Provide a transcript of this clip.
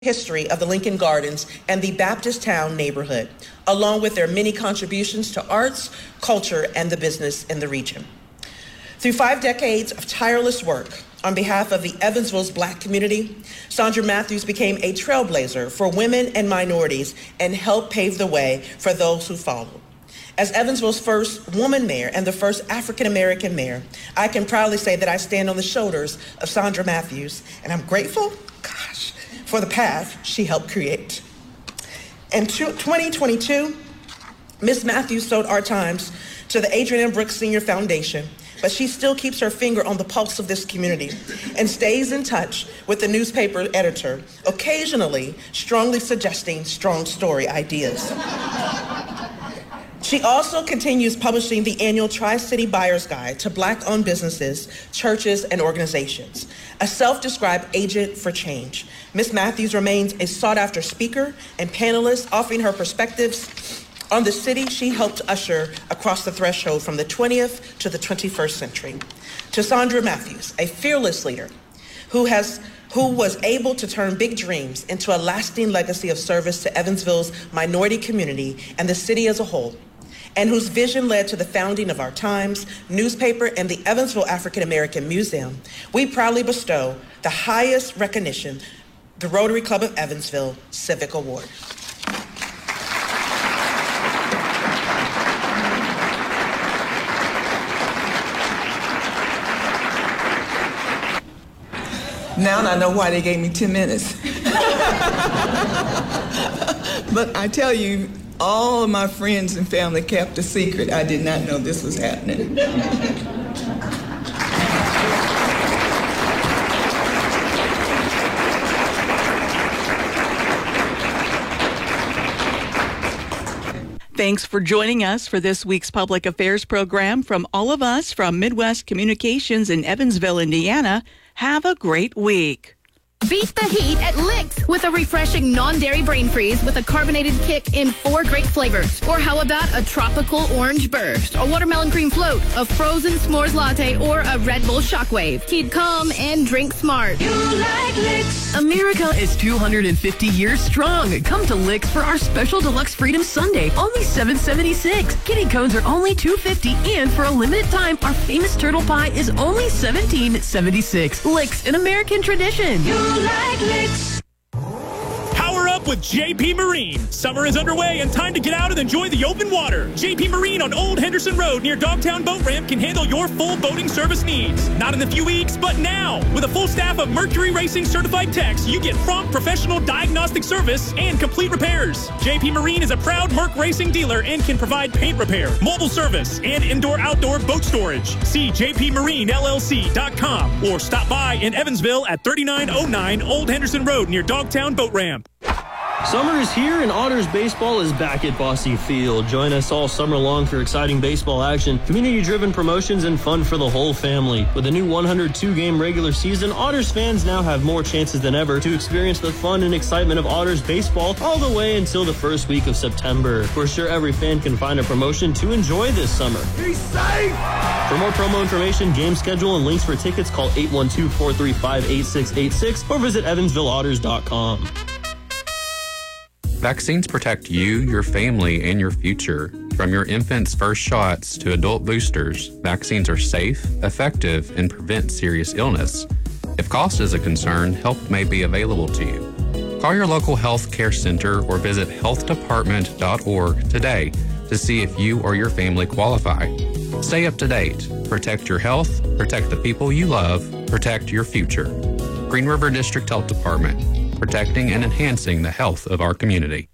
history of the Lincoln Gardens and the Baptist Town neighborhood, along with their many contributions to arts, culture, and the business in the region. Through 5 decades of tireless work on behalf of the Evansville's Black community, Sandra Matthews became a trailblazer for women and minorities and helped pave the way for those who followed. As Evansville's first woman mayor and the first African-American mayor, I can proudly say that I stand on the shoulders of Sandra Matthews, and I'm grateful, for the path she helped create. In 2022, Ms. Matthews sold our times to the Adrienne M. Brooks Senior Foundation, but she still keeps her finger on the pulse of this community and stays in touch with the newspaper editor, occasionally strongly suggesting strong story ideas. She also continues publishing the annual Tri-City Buyer's Guide to Black-owned businesses, churches, and organizations. A self-described agent for change, Ms. Matthews remains a sought-after speaker and panelist, offering her perspectives on the city she helped usher across the threshold from the 20th to the 21st century. To Sandra Matthews, a fearless leader who was able to turn big dreams into a lasting legacy of service to Evansville's minority community and the city as a whole, and whose vision led to the founding of Our Times newspaper and the Evansville African American Museum, we proudly bestow the highest recognition, the Rotary Club of Evansville Civic Award. Now I know why they gave me 10 minutes. But I tell you, all of my friends and family kept a secret. I did not know this was happening. Thanks for joining us for this week's Public Affairs program. From all of us from Midwest Communications in Evansville, Indiana, have a great week. Beat the heat at Licks with a refreshing non-dairy brain freeze with a carbonated kick in 4 great flavors. Or how about a tropical orange burst, a watermelon cream float, a frozen s'mores latte, or a Red Bull shockwave. Keep calm and drink smart. You like Licks. America is 250 years strong. Come to Licks for our special deluxe Freedom Sunday, only $7.76. Kitty cones are only $2.50, and for a limited time, our famous turtle pie is only $17.76. Licks, an American tradition. You like Licks. Power up with JP Marine. Summer is underway and time to get out and enjoy the open water. JP Marine on Old Henderson Road near Dogtown Boat Ramp can handle your full boating service needs. Not in a few weeks, but now. With a full staff of Mercury Racing certified techs, you get prompt professional diagnostic service and complete repairs. JP Marine is a proud Merc Racing dealer and can provide paint repair, mobile service, and indoor-outdoor boat storage. See jpmarinellc.com or stop by in Evansville at 3909 Old Henderson Road near Dogtown Boat Ramp. Summer is here and Otters baseball is back at Bosse Field. Join us all summer long for exciting baseball action, community-driven promotions, and fun for the whole family. With a new 102-game regular season, Otters fans now have more chances than ever to experience the fun and excitement of Otters baseball all the way until the first week of September. We're sure every fan can find a promotion to enjoy this summer. Be safe! For more promo information, game schedule, and links for tickets, call 812-435-8686 or visit EvansvilleOtters.com. Vaccines protect you, your family, and your future. From your infant's first shots to adult boosters, vaccines are safe, effective, and prevent serious illness. If cost is a concern, help may be available to you. Call your local health care center or visit healthdepartment.org today to see if you or your family qualify. Stay up to date. Protect your health, protect the people you love, protect your future. Green River District Health Department, protecting and enhancing the health of our community.